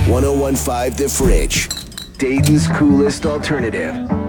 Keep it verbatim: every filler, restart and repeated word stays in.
one oh one five The Fridge, Dayton's coolest alternative.